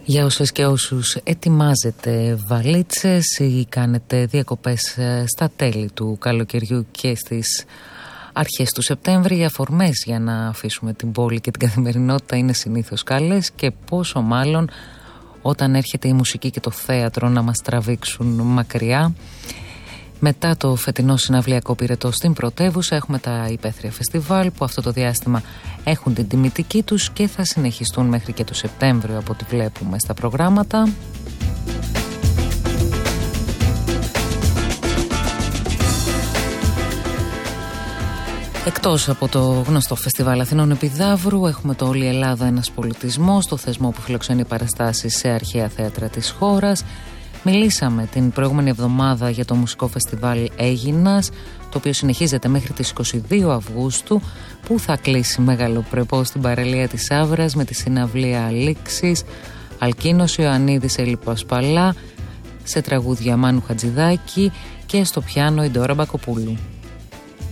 Για όσες και όσους ετοιμάζετε βαλίτσες ή κάνετε διακοπές στα τέλη του καλοκαιριού και στις αρχές του Σεπτέμβρη, οι αφορμές για να αφήσουμε την πόλη και την καθημερινότητα είναι συνήθως καλές, και πόσο μάλλον όταν έρχεται η μουσική και το θέατρο να μας τραβήξουν μακριά. Μετά το φετινό συναυλιακό πυρετό στην πρωτεύουσα έχουμε τα υπαίθρια φεστιβάλ που αυτό το διάστημα έχουν την τιμητική τους και θα συνεχιστούν μέχρι και το Σεπτέμβριο από ό,τι βλέπουμε στα προγράμματα. Εκτός από το γνωστό φεστιβάλ Αθηνών Επιδαύρου, έχουμε το Όλη Ελλάδα ένας πολιτισμός, το θεσμό που φιλοξενεί παραστάσεις σε αρχαία θέατρα της χώρας. Μιλήσαμε την προηγούμενη εβδομάδα για το μουσικό φεστιβάλ Αίγινας, το οποίο συνεχίζεται μέχρι τις 22 Αυγούστου, που θα κλείσει μεγαλοπρεπώς στην παραλία της Αύρας με τη συναυλία Λήξης, Αλκίνος Ιωαννίδης, Έλιππο Ασπαλά, σε τραγούδια Μάνου Χατζηδάκη και στο πιάνο η Ντόρα Μπακοπούλου.